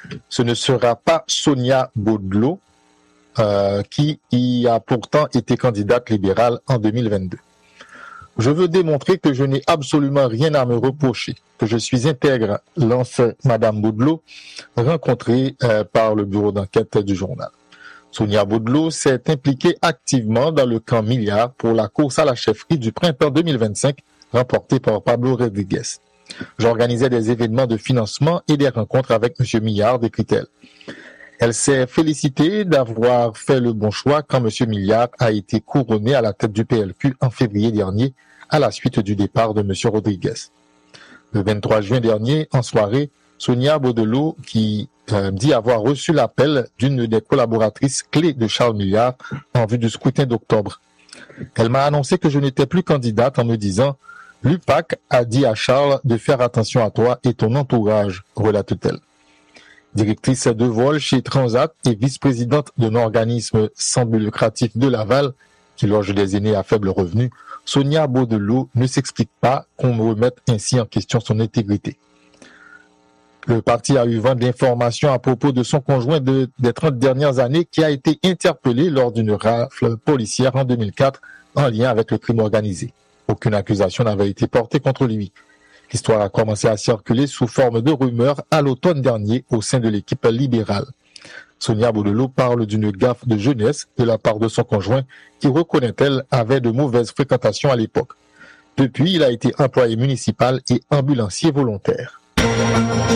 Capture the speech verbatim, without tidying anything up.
ce ne sera pas Sonia Baudelot, euh, qui y a pourtant été candidate libérale en deux mille vingt-deux. Je veux démontrer que je n'ai absolument rien à me reprocher, que je suis intègre, lance Madame Baudelot, rencontrée euh, par le bureau d'enquête du journal. Sonia Baudelot s'est impliquée activement dans le camp Milliard pour la course à la chefferie du printemps deux mille vingt-cinq, remportée par Pablo Rodriguez. J'organisais des événements de financement et des rencontres avec M. Milliard, décrit-elle. Elle s'est félicitée d'avoir fait le bon choix quand M. Milliard a été couronné à la tête du P L Q en février dernier, à la suite du départ de M. Rodriguez. Le vingt-trois juin dernier, en soirée, Sonia Baudelot, qui euh, dit avoir reçu l'appel d'une des collaboratrices clés de Charles Milliard en vue du scrutin d'octobre. Elle m'a annoncé que je n'étais plus candidate en me disant « L'U P A C a dit à Charles de faire attention à toi et ton entourage », relate-t-elle. Directrice de vol chez Transat et vice-présidente d'un organisme sans but lucratif de Laval, qui loge des aînés à faible revenu, Sonia Baudelot ne s'explique pas qu'on me remette ainsi en question son intégrité. Le parti a eu vent d'informations à propos de son conjoint de, des trente dernières années qui a été interpellé lors d'une rafle policière en deux mille quatre en lien avec le crime organisé. Aucune accusation n'avait été portée contre lui. L'histoire a commencé à circuler sous forme de rumeurs à l'automne dernier au sein de l'équipe libérale. Sonia Baudelot parle d'une gaffe de jeunesse de la part de son conjoint qui, reconnaît-elle, avait de mauvaises fréquentations à l'époque. Depuis, il a été employé municipal et ambulancier volontaire.